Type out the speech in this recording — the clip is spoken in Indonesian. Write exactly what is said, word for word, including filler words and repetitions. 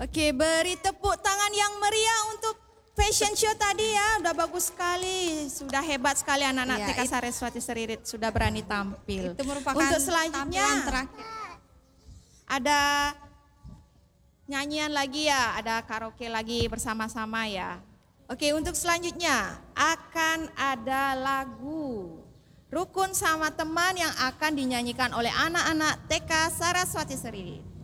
Oke, beri tepuk tangan yang meriah untuk fashion show tadi ya. Udah bagus sekali, sudah hebat sekali anak-anak Ya, T K Saraswati Seririt sudah berani tampil. Itu merupakan Untuk selanjutnya tampilan terakhir. ada nyanyian lagi ya, ada karaoke lagi bersama-sama ya. Oke, untuk selanjutnya akan ada lagu Rukun Sama Teman yang akan dinyanyikan oleh anak-anak T K Saraswati Seririt.